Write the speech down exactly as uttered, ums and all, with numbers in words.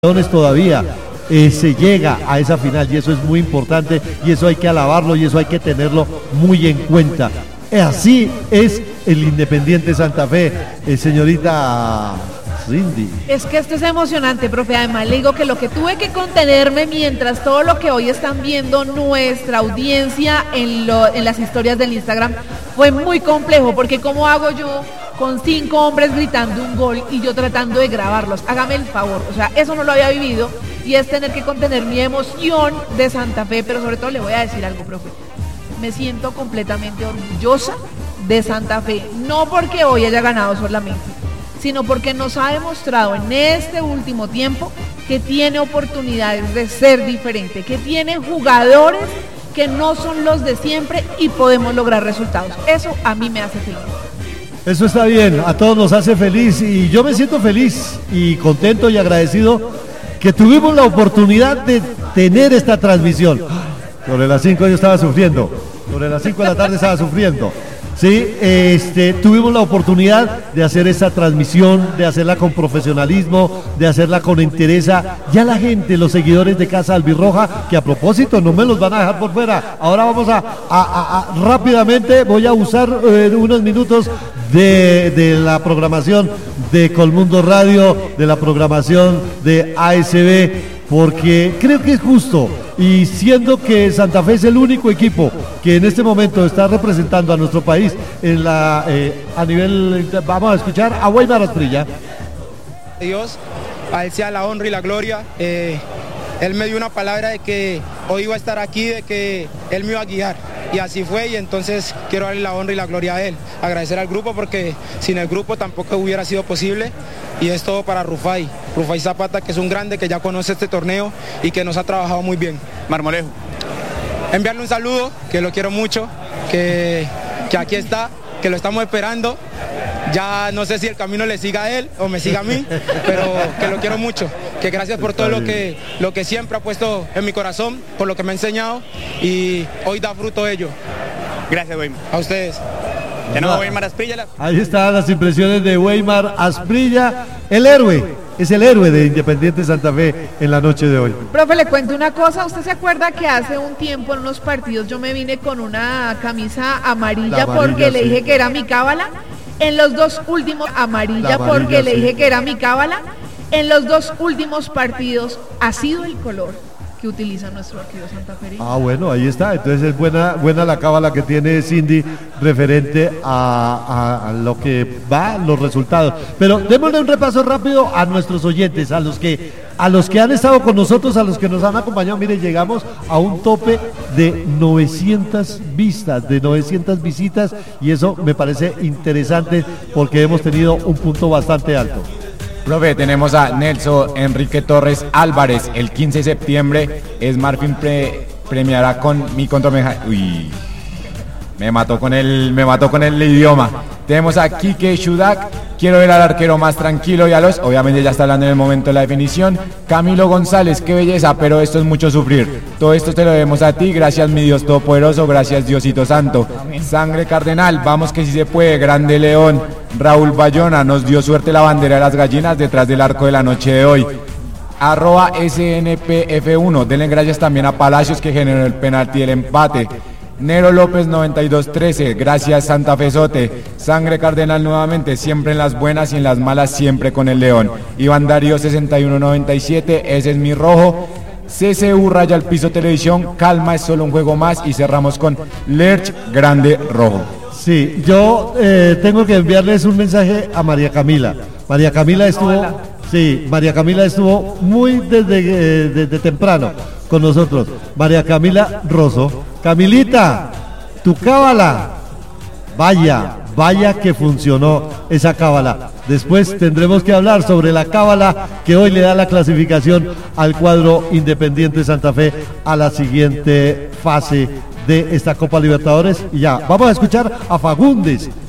todavía eh, se llega a esa final y eso es muy importante y eso hay que alabarlo y eso hay que tenerlo muy en cuenta. Así es el Independiente Santa Fe, eh, señorita Cindy. Es que esto es emocionante, profe. Además le digo que lo que tuve que contenerme mientras todo lo que hoy están viendo nuestra audiencia en, lo, en las historias del Instagram fue muy complejo, porque ¿cómo hago yo con cinco hombres gritando un gol y yo tratando de grabarlos? Hágame el favor, o sea, eso no lo había vivido y es tener que contener mi emoción de Santa Fe, pero sobre todo le voy a decir algo, profe. Me siento completamente orgullosa de Santa Fe, no porque hoy haya ganado solamente, sino porque nos ha demostrado en este último tiempo que tiene oportunidades de ser diferente, que tiene jugadores que no son los de siempre y podemos lograr resultados. Eso a mí me hace feliz. Eso está bien, a todos nos hace feliz y yo me siento feliz y contento y agradecido que tuvimos la oportunidad de tener esta transmisión. Sobre las cinco yo estaba sufriendo, sobre las cinco de la tarde estaba sufriendo. Sí, este, tuvimos la oportunidad de hacer esta transmisión, de hacerla con profesionalismo, de hacerla con entereza. Ya la gente, los seguidores de Casa Albirroja, que a propósito no me los van a dejar por fuera. Ahora vamos a, a, a, a rápidamente, voy a usar eh, unos minutos de, de la programación de Colmundo Radio, de la programación de A S B, porque creo que es justo. Y siendo que Santa Fe es el único equipo que en este momento está representando a nuestro país en la eh, a nivel, vamos a escuchar a Weimar Asprilla. Dios, a él sea la honra y la gloria. Eh, él me dio una palabra de que hoy iba a estar aquí, de que él me iba a guiar. Y así fue, y entonces quiero darle la honra y la gloria a él. Agradecer al grupo porque sin el grupo tampoco hubiera sido posible. Y es todo para Rufai, Rufai Zapata, que es un grande que ya conoce este torneo y que nos ha trabajado muy bien. Marmolejo. Enviarle un saludo, que lo quiero mucho, que, que aquí está, que lo estamos esperando. Ya no sé si el camino le siga a él o me siga a mí, pero que lo quiero mucho, que gracias por todo lo que, lo que siempre ha puesto en mi corazón, por lo que me ha enseñado y hoy da fruto ello. Gracias, Weimar. A ustedes. De nuevo, Weimar Asprilla. Ahí están las impresiones de Weimar Asprilla, el héroe, es el héroe de Independiente Santa Fe en la noche de hoy. Profe, le cuento una cosa, ¿usted se acuerda que hace un tiempo en unos partidos yo me vine con una camisa amarilla, amarilla porque sí. le dije que era mi cábala? En los dos últimos, amarilla, amarilla porque le dije sí. que era mi cábala, en los dos últimos partidos ha sido el color que utiliza nuestro arquero santafereño. Ah, bueno, ahí está, entonces es buena, buena la cábala que tiene Cindy referente a, a, a lo que va, los resultados. Pero démosle un repaso rápido a nuestros oyentes, a los que, a los que han estado con nosotros, a los que nos han acompañado. Mire, llegamos a un tope de novecientas vistas, de novecientas visitas, y eso me parece interesante porque hemos tenido un punto bastante alto. Profe, tenemos a Nelson Enrique Torres Álvarez, el quince de septiembre, es Marfin pre, premiará con mi contrameja. Uy, me mató con el, me mató con el idioma. Tenemos a Quique Shudak, quiero ver al arquero más tranquilo y a los, obviamente ya está hablando en el momento de la definición. Camilo González, qué belleza, pero esto es mucho sufrir. Todo esto te lo debemos a ti, gracias mi Dios Todopoderoso, gracias Diosito Santo. Sangre Cardenal, vamos que sí se puede, grande León. Raúl Bayona, nos dio suerte la bandera de las gallinas detrás del arco de la noche de hoy. Arroba S N P F uno, denle gracias también a Palacios que generó el penalti del empate. Nero López noventa y dos trece, gracias Santa Fezote. Sangre Cardenal nuevamente, siempre en las buenas y en las malas, siempre con el León. Iván Darío sesenta y uno noventa y siete, ese es mi rojo. C C U Raya al Piso Televisión, calma, es solo un juego más. Y cerramos con Lerch Grande Rojo. Sí, yo eh, tengo que enviarles un mensaje a María Camila. María Camila estuvo, sí, María Camila estuvo muy desde, eh, desde temprano con nosotros. María Camila Rosso. Camilita, tu cábala, vaya, vaya que funcionó esa cábala. Después tendremos que hablar sobre la cábala que hoy le da la clasificación al cuadro Independiente Santa Fe a la siguiente fase de esta Copa Libertadores. Y ya, vamos a escuchar a Fagundes.